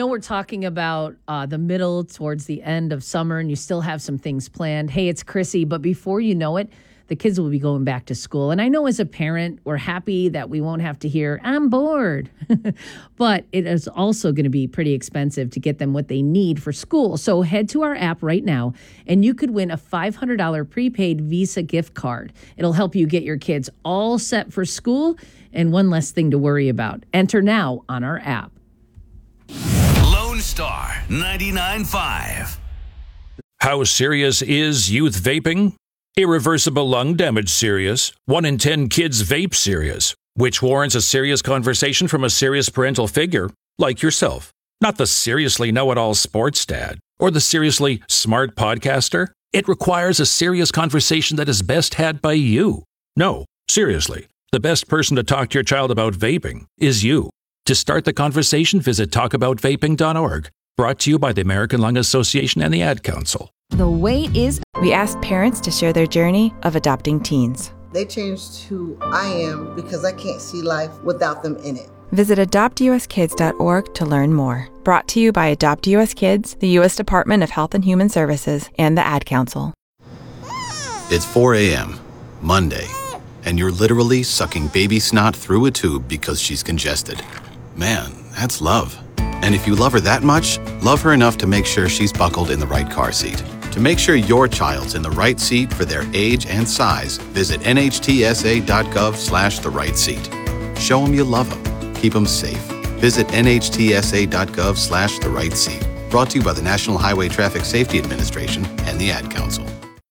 we're talking about the middle towards the end of summer and you still have some things planned. Hey, it's Chrissy, but before you know it, the kids will be going back to school. And I know as a parent, we're happy that we won't have to hear, I'm bored. But it is also going to be pretty expensive to get them what they need for school. So head to our app right now and you could win a $500 prepaid Visa gift card. It'll help you get your kids all set for school and one less thing to worry about. Enter now on our app. Lone Star 99.5. How serious is youth vaping? Irreversible lung damage serious. 1 in 10 kids vape serious, which warrants a serious conversation from a serious parental figure like yourself. Not the seriously know-it-all sports dad or the seriously smart podcaster. It requires a serious conversation that is best had by you. No, seriously, the best person to talk to your child about vaping is you. To start the conversation, visit talkaboutvaping.org. Brought to you by the American Lung Association and the Ad Council. The wait is... We asked parents to share their journey of adopting teens. They changed who I am because I can't see life without them in it. Visit adoptuskids.org to learn more. Brought to you by Adopt US Kids, the U.S. Department of Health and Human Services, and the Ad Council. It's 4 a.m., Monday, and you're literally sucking baby snot through a tube because she's congested. Man, that's love. And if you love her that much, love her enough to make sure she's buckled in the right car seat. To make sure your child's in the right seat for their age and size, visit nhtsa.gov/the right seat. Show them you love them. Keep them safe. Visit nhtsa.gov/the right seat. Brought to you by the National Highway Traffic Safety Administration and the Ad Council.